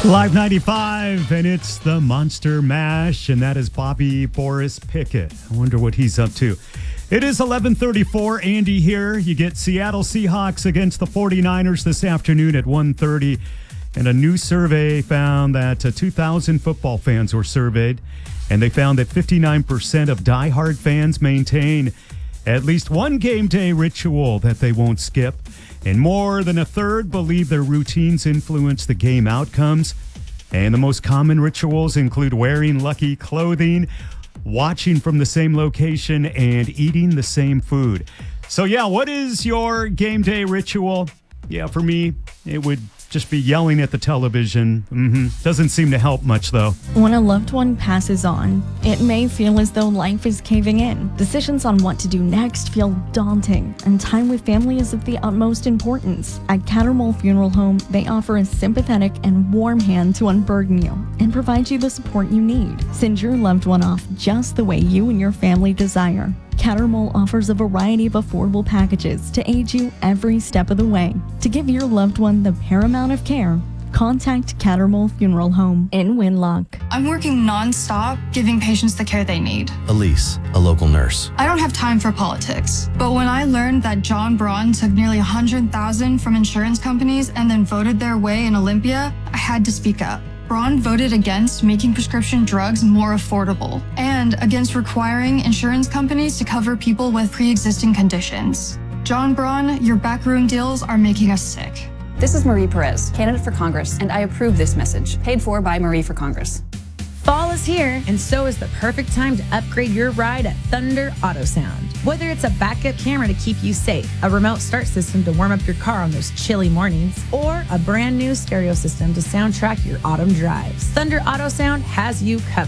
Live 95, and it's the Monster Mash, and that is Bobby Boris Pickett. I wonder what he's up to. It is 11:34. Andy here. You get Seattle Seahawks against the 49ers this afternoon at 1:30. And a new survey found that 2,000 football fans were surveyed, and they found that 59% of diehard fans maintain at least one game day ritual that they won't skip. And more than a third believe their routines influence the game outcomes. And the most common rituals include wearing lucky clothing, watching from the same location, and eating the same food. So yeah, what is your game day ritual? Yeah, for me, it would just be yelling at the television. Doesn't seem to help much, though. When a loved one passes on, it may feel as though life is caving in. Decisions on what to do next feel daunting, and time with family is of the utmost importance. At Cattermole Funeral Home, they offer a sympathetic and warm hand to unburden you and provide you the support you need. Send your loved one off just the way you and your family desire. Cattermole offers a variety of affordable packages to aid you every step of the way. To give your loved one the paramount of care, contact Cattermole Funeral Home in Winlock. I'm working non-stop, giving patients the care they need. Elise, a local nurse. I don't have time for politics, but when I learned that John Braun took nearly $100,000 from insurance companies and then voted their way in Olympia, I had to speak up. Braun voted against making prescription drugs more affordable and against requiring insurance companies to cover people with pre-existing conditions. John Braun, your backroom deals are making us sick. This is Marie Perez, candidate for Congress, and I approve this message. Paid for by Marie for Congress. Fall is here, and so is the perfect time to upgrade your ride at Thunder Auto Sound. Whether it's a backup camera to keep you safe, a remote start system to warm up your car on those chilly mornings, or a brand new stereo system to soundtrack your autumn drives, Thunder Auto Sound has you covered.